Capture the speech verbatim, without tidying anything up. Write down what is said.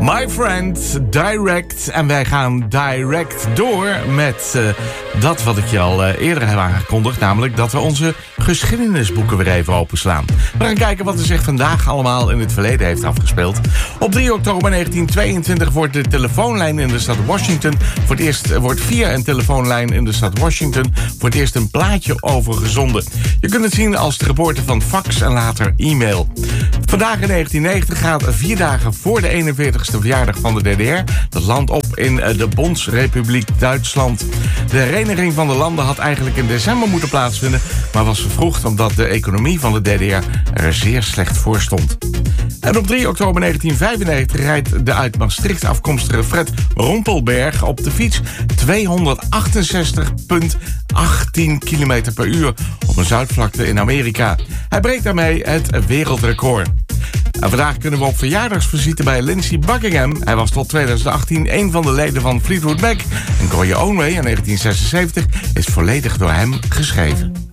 My Friend, Direct. En wij gaan direct door met uh, dat wat ik je al uh, eerder heb aangekondigd. Namelijk dat we onze geschiedenisboeken weer even openslaan. We gaan kijken wat er zich vandaag allemaal in het verleden heeft afgespeeld. Op drie oktober negentien tweeëntwintig wordt de telefoonlijn in de stad Washington... voor het eerst wordt via een telefoonlijn in de stad Washington... voor het eerst een plaatje overgezonden. Je kunt het zien als de geboorte van fax en later e-mail. Vandaag in negentien negentig gaat vier dagen voor de eenenveertigste verjaardag van de D D R... dat land op in de Bondsrepubliek Duitsland. De hereniging van de landen had eigenlijk in december moeten plaatsvinden... maar was vervroegd omdat de economie van de D D R er zeer slecht voor stond. En op drie oktober negentien vijfennegentig rijdt de uit Maastricht afkomstige Fred Rompelberg op de fiets tweehonderdachtenzestig komma achttien kilometer per uur op een zuidvlakte in Amerika. Hij breekt daarmee het wereldrecord. En vandaag kunnen we op verjaardagsvisite bij Lindsey Buckingham. Hij was tot tweeduizend achttien een van de leden van Fleetwood Mac. En Go Your Own Way in negentien zesenzeventig is volledig door hem geschreven.